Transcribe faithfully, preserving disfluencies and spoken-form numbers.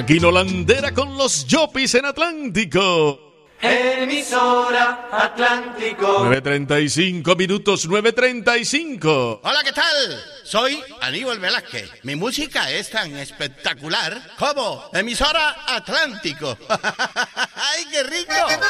Quinolandera con los Yopis en Atlántico. Emisora Atlántico. nueve treinta y cinco minutos, nueve treinta y cinco. Hola, ¿qué tal? Soy Aníbal Velázquez. Mi música es tan espectacular como Emisora Atlántico. ¡Ay, qué rico!